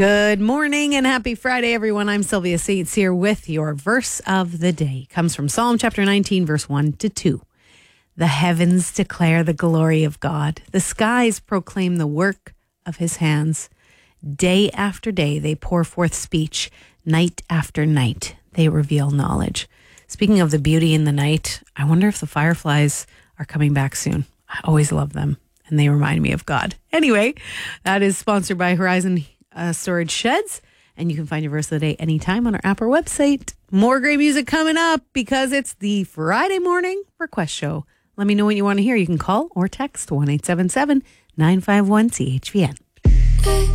Good morning and happy Friday, everyone. I'm Sylvia Saints here with your verse of the day. It comes from Psalm chapter 19, verse 1 to 2. The heavens declare the glory of God. The skies proclaim the work of his hands. Day after day, they pour forth speech. Night after night, they reveal knowledge. Speaking of the beauty in the night, I wonder if the fireflies are coming back soon. I always love them, and they remind me of God. Anyway, that is sponsored by Horizon Storage Sheds, and you can find your verse of the day anytime on our app or website. More great music coming up because it's the Friday morning request show. Let me know what you want to hear. You can call or text 1-877-951-THVN.